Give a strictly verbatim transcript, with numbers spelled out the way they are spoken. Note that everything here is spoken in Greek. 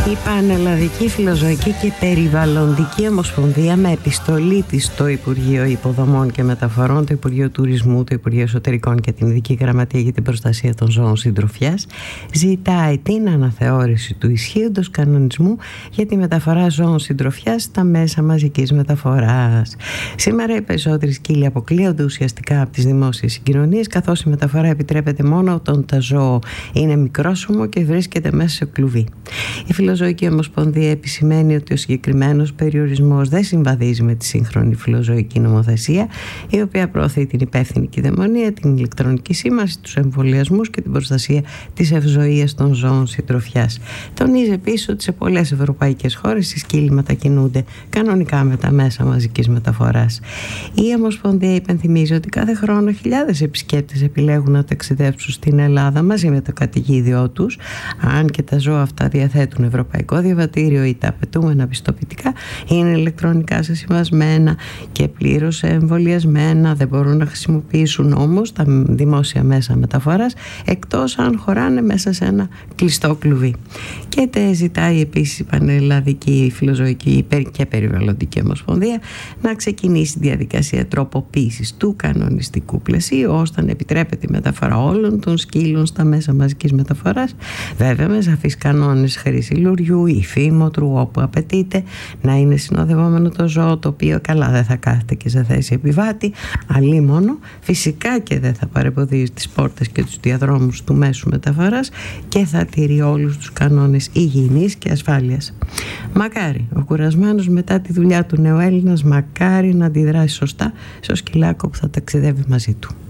Η Πανελλαδική Φιλοζωική και Περιβαλλοντική Ομοσπονδία, με επιστολή της στο Υπουργείο Υποδομών και Μεταφορών, το Υπουργείο Τουρισμού, το Υπουργείο Εσωτερικών και την Ειδική Γραμματεία για την Προστασία των Ζώων Συντροφιάς, ζητάει την αναθεώρηση του ισχύοντος κανονισμού για τη μεταφορά ζώων συντροφιάς στα μέσα μαζικής μεταφοράς. Σήμερα οι περισσότεροι σκύλοι αποκλείονται ουσιαστικά από τις δημόσιες συγκοινωνίες, καθώς η μεταφορά επιτρέπεται μόνο όταν το ζώο είναι μικρόσωμο και βρίσκεται μέσα σε κλουβί. Η Φιλοζωική Ομοσπονδία επισημαίνει ότι ο συγκεκριμένος περιορισμός δεν συμβαδίζει με τη σύγχρονη φιλοζωική νομοθεσία, η οποία προωθεί την υπεύθυνη κυδαιμονία, την ηλεκτρονική σήμανση, τους εμβολιασμούς και την προστασία της ευζοίας των ζώων συντροφιάς. Τονίζει επίσης ότι σε πολλές ευρωπαϊκές χώρες οι σκύλοι μετακινούνται κανονικά με τα μέσα μαζικής μεταφοράς. Η Ομοσπονδία υπενθυμίζει ότι κάθε χρόνο χιλιάδες επισκέπτες επιλέγουν να ταξιδέψουν στην Ελλάδα μαζί με το κατοικίδιό τους, αν και τα ζώα αυτά διαθέτουν ευρωπαϊκό διαβατήριο ή τα απαιτούμενα πιστοποιητικά, είναι ηλεκτρονικά σεσημασμένα και πλήρως εμβολιασμένα, δεν μπορούν να χρησιμοποιήσουν όμως τα δημόσια μέσα μεταφοράς εκτός αν χωράνε μέσα σε ένα κλειστό κλουβί. Και τε ζητάει επίσης η Πανελλαδική Φιλοζωική και Περιβαλλοντική Ομοσπονδία να ξεκινήσει τη διαδικασία τροποποίησης του κανονιστικού πλαισίου ώστε να επιτρέπεται η μεταφορά όλων των σκύλων στα μέσα μαζικής μεταφοράς, βέβαια με σαφείς κανόνες χρήση λουριού ή φήμοτρου όπου απαιτείται, να είναι συνοδευόμενο το ζώο, το οποίο καλά δεν θα κάθεται και σε θέση επιβάτη, αλλήμωνο φυσικά και δεν θα παρεμποδίζει τις πόρτες και τους διαδρόμους του μέσου μεταφοράς και θα τηρεί όλους τους κανόνες υγιεινής και ασφάλειας. Μακάρι ο κουρασμένος μετά τη δουλειά του νεοέλληνας, μακάρι να αντιδράσει σωστά στο σκυλάκο που θα ταξιδεύει μαζί του.